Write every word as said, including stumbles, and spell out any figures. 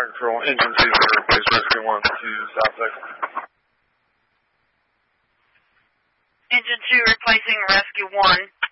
Fire Control, Engine two to replace Rescue one to South Texas. Engine two replacing Rescue one